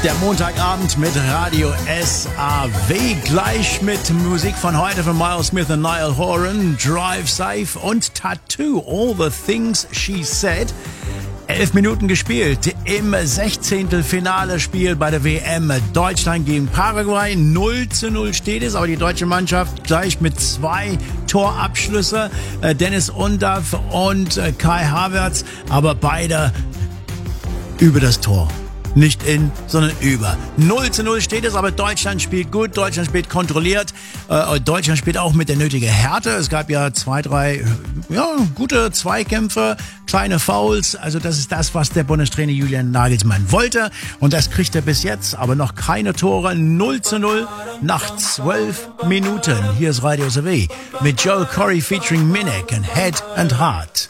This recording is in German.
Der Montagabend mit Radio SAW. Gleich mit Musik von heute von Miles Smith und Niall Horan, Drive Safe und Tattoo, All the Things She Said. 11 Minuten gespielt im 16. Finale-Spiel bei der WM. Deutschland gegen Paraguay. 0:0 steht es, aber die deutsche Mannschaft gleich mit 2 Torabschlüsse. Dennis Undaff und Kai Havertz, aber beide über das Tor. Nicht in, sondern über. 0:0 steht es, aber Deutschland spielt gut, Deutschland spielt kontrolliert, Deutschland spielt auch mit der nötigen Härte. Es gab ja 2, 3 gute Zweikämpfe, kleine Fouls. Also das ist das, was der Bundestrainer Julian Nagelsmann wollte. Und das kriegt er bis jetzt, aber noch keine Tore. 0:0 nach 12 Minuten. Hier ist Radio SAW mit Joel Corry featuring Minik and Head and Heart.